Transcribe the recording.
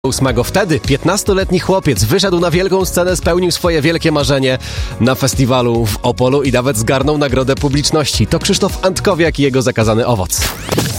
8. Wtedy 15-letni chłopiec wyszedł na wielką scenę, spełnił swoje wielkie marzenie na festiwalu w Opolu i nawet zgarnął nagrodę publiczności. To Krzysztof Antkowiak i jego Zakazany owoc.